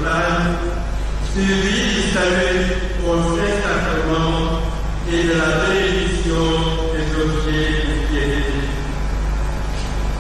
suivi du salut au Saint-Sacrement et de la bénédiction